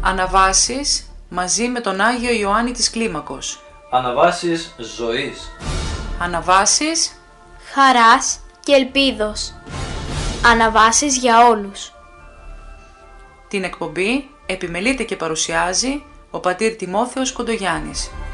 Αναβάσεις μαζί με τον Άγιο Ιωάννη της Κλίμακος. Αναβάσεις ζωής. Αναβάσεις χαράς και ελπίδος. Αναβάσεις για όλους. Την εκπομπή επιμελείται και παρουσιάζει ο πατήρ Τιμόθεος Κοντογιάννης.